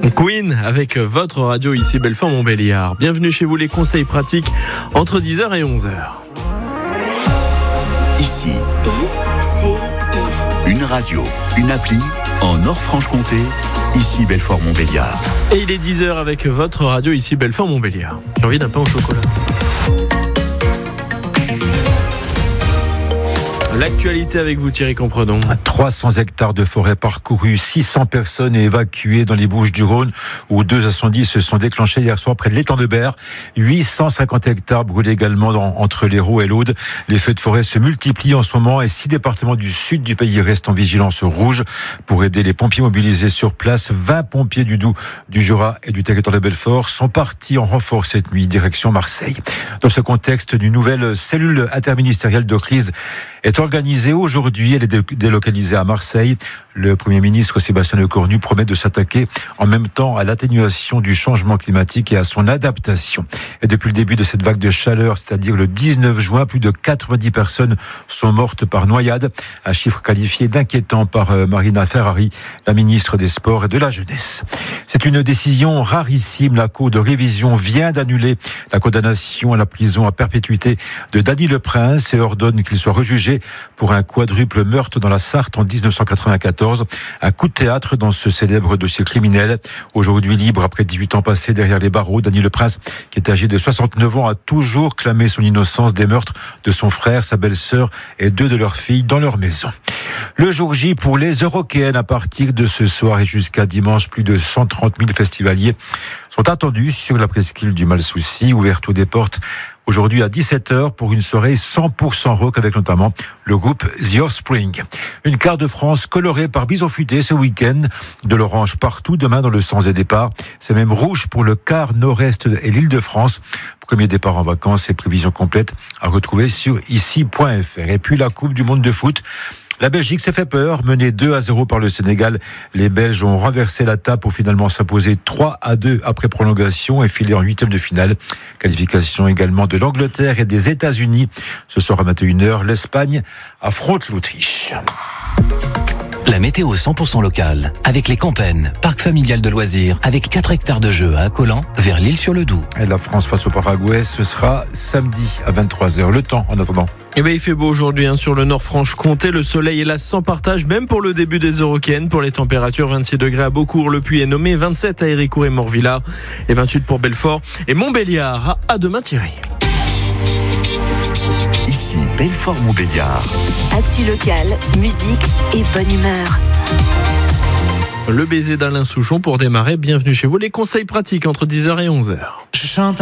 Queen avec votre radio ici Belfort-Montbéliard. Bienvenue chez vous, les conseils pratiques entre 10h et 11h. Ici, une radio, une appli en Nord-Franche-Comté, ici Belfort-Montbéliard. Et il est 10h avec votre radio ici Belfort-Montbéliard. J'ai envie d'un pain au chocolat. L'actualité avec vous, Thierry Compredon. 300 hectares de forêt parcourus, 600 personnes évacuées dans les Bouches-du-Rhône, où 2 incendies se sont déclenchés hier soir près de l'étang de Berre. 850 hectares brûlés également entre l'Hérault et l'Aude. Les feux de forêt se multiplient en ce moment et 6 départements du sud du pays restent en vigilance rouge. Pour aider les pompiers mobilisés sur place, 20 pompiers du Doubs, du Jura et du territoire de Belfort sont partis en renfort cette nuit, direction Marseille. Dans ce contexte, une nouvelle cellule interministérielle de crise est organisée aujourd'hui. Elle est délocalisée à Marseille. Le Premier ministre Sébastien Lecornu promet de s'attaquer en même temps à l'atténuation du changement climatique et à son adaptation. Et depuis le début de cette vague de chaleur, c'est-à-dire le 19 juin, plus de 90 personnes sont mortes par noyade. Un chiffre qualifié d'inquiétant par Marina Ferrari, la ministre des Sports et de la Jeunesse. C'est une décision rarissime. La Cour de révision vient d'annuler la condamnation à la prison à perpétuité de Dany Le Prince et ordonne qu'il soit rejugé pour un quadruple meurtre dans la Sarthe en 1994. Un coup de théâtre dans ce célèbre dossier criminel. Aujourd'hui libre après 18 ans passés derrière les barreaux, Dany Le Prince, qui est âgé de 69 ans, a toujours clamé son innocence des meurtres de son frère, sa belle-sœur et 2 de leurs filles dans leur maison. Le jour J pour les Eurockéennes. À partir de ce soir et jusqu'à dimanche, plus de 130 000 festivaliers sont attendus sur la presqu'île du Malsouci. Ouverture des portes aujourd'hui à 17h pour une soirée 100% rock avec notamment le groupe The Offspring. Une carte de France colorée par Bison Futé ce week-end. De l'orange partout, demain dans le sens des départs. C'est même rouge pour le quart nord-est et l'Île-de-France. Premier départ en vacances et prévisions complètes à retrouver sur ici.fr. Et puis la Coupe du Monde de foot. La Belgique s'est fait peur, menée 2-0 par le Sénégal. Les Belges ont renversé la table pour finalement s'imposer 3-2 après prolongation et filer en 8e de finale. Qualification également de l'Angleterre et des États-Unis. Ce soir à 21h, l'Espagne affronte l'Autriche. La météo 100% locale, avec les Campennes, parc familial de loisirs, avec 4 hectares de jeux à Accolant, vers l'Île-sur-le-Doubs. Et la France face au Paraguay, ce sera samedi à 23h. Le temps en attendant. Il fait beau aujourd'hui sur le Nord-Franche-Comté. Le soleil est là sans partage, même pour le début des Eurockéennes. Pour les températures, 26 degrés à Beaucourt, le Puy-et-Nommé, 27 à Héricourt et Morvillard, et 28 pour Belfort et Montbéliard. À demain, Thierry. Ici Belfort-Montbéliard. Actu local, musique et bonne humeur. Le baiser d'Alain Souchon pour démarrer. Bienvenue chez vous. Les conseils pratiques entre 10h et 11h. Je chante